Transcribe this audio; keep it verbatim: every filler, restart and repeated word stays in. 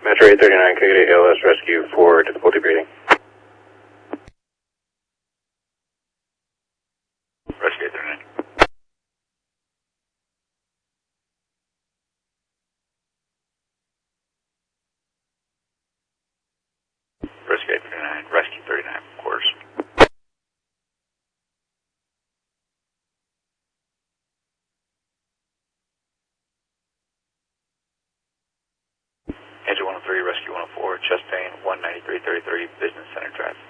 Metro eight thirty-nine, can I get a A L S rescue for difficulty breathing? Rescue eight thirty-nine. Rescue eight thirty-nine, rescue thirty-nine, of course. Engine one oh three, rescue one oh four, chest pain, one ninety-three thirty-three, Business Center Drive.